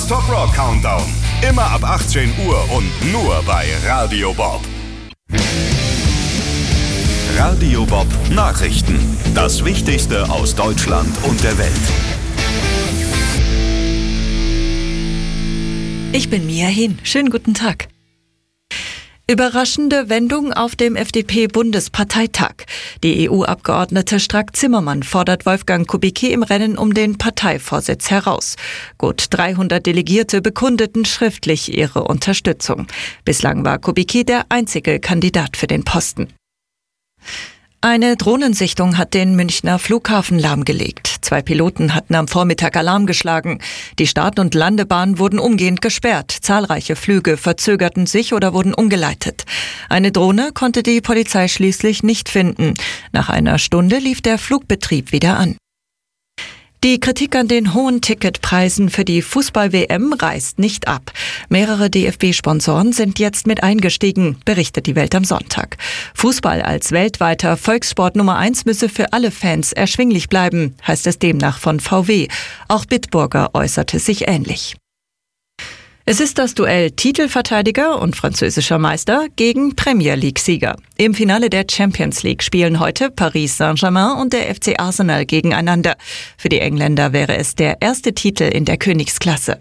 Top Rock Countdown. Immer ab 18 Uhr und nur bei Radio Bob. Radio Bob Nachrichten. Das Wichtigste aus Deutschland und der Welt. Ich bin Mia Hin. Schönen guten Tag. Überraschende Wendung auf dem FDP-Bundesparteitag. Die EU-Abgeordnete Strack-Zimmermann fordert Wolfgang Kubicki im Rennen um den Parteivorsitz heraus. Gut 300 Delegierte bekundeten schriftlich ihre Unterstützung. Bislang war Kubicki der einzige Kandidat für den Posten. Eine Drohnensichtung hat den Münchner Flughafen lahmgelegt. 2 Piloten hatten am Vormittag Alarm geschlagen. Die Start- und Landebahn wurden umgehend gesperrt. Zahlreiche Flüge verzögerten sich oder wurden umgeleitet. Eine Drohne konnte die Polizei schließlich nicht finden. Nach einer Stunde lief der Flugbetrieb wieder an. Die Kritik an den hohen Ticketpreisen für die Fußball-WM reißt nicht ab. Mehrere DFB-Sponsoren sind jetzt mit eingestiegen, berichtet die Welt am Sonntag. Fußball als weltweiter Volkssport Nummer 1 müsse für alle Fans erschwinglich bleiben, heißt es demnach von VW. Auch Bitburger äußerte sich ähnlich. Es ist das Duell Titelverteidiger und französischer Meister gegen Premier-League-Sieger. Im Finale der Champions League spielen heute Paris Saint-Germain und der FC Arsenal gegeneinander. Für die Engländer wäre es der erste Titel in der Königsklasse.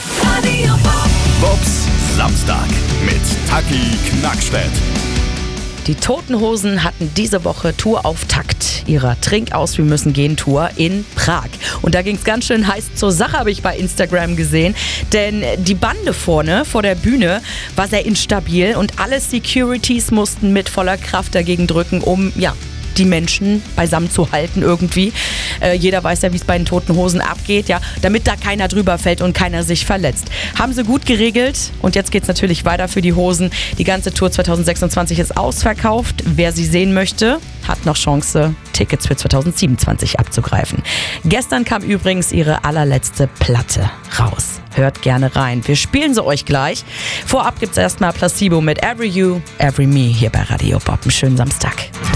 Bobs Samstag mit Taki Knackstedt. Die Toten Hosen hatten diese Woche Tourauftakt ihrer Trink-aus-Wir-müssen-gehen-Tour in Prag. Und da ging es ganz schön heiß zur Sache, habe ich bei Instagram gesehen. Denn die Bande vorne vor der Bühne war sehr instabil und alle Securities mussten mit voller Kraft dagegen drücken, um die Menschen beisammen zu halten irgendwie. Jeder weiß ja, wie es bei den Toten Hosen abgeht, damit da keiner drüber fällt und keiner sich verletzt. Haben sie gut geregelt und jetzt geht's natürlich weiter für die Hosen. Die ganze Tour 2026 ist ausverkauft. Wer sie sehen möchte, hat noch Chance, Tickets für 2027 abzugreifen. Gestern kam übrigens ihre allerletzte Platte raus. Hört gerne rein. Wir spielen sie euch gleich. Vorab gibt's erstmal Placebo mit Every You, Every Me hier bei Radio Bob. Einen schönen Samstag.